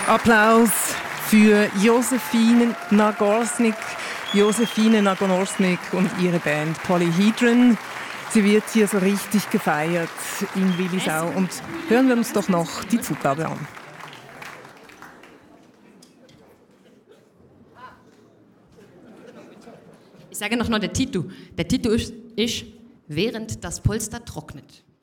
Applaus für Josephine Nagorsnik und ihre Band Polyhedron. Sie wird hier so richtig gefeiert in Willisau. Und hören wir uns doch noch die Zugabe an. Ich sage noch der Titel. Der Titel ist Während das Polster trocknet.